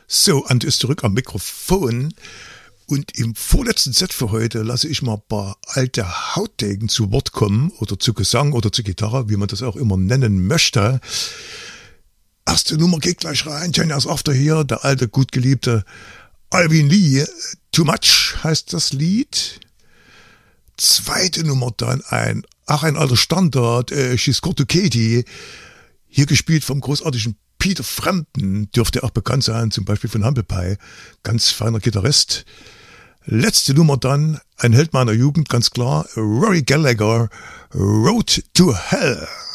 So, Ant ist zurück am Mikrofon und im vorletzten Set für heute lasse ich mal ein paar alte Hautdegen zu Wort kommen oder zu Gesang oder zu Gitarre, wie man das auch immer nennen möchte. Erste Nummer geht gleich rein, 10 Years After hier, der alte, gut geliebte Alvin Lee, Too Much heißt das Lied. Zweite Nummer dann ein alter Standard, She's Got to Katie, hier gespielt vom großartigen Peter Frampton, dürfte auch bekannt sein, zum Beispiel von Humble Pie, ganz feiner Gitarrist. Letzte Nummer dann, ein Held meiner Jugend, ganz klar, Rory Gallagher, Road to Hell.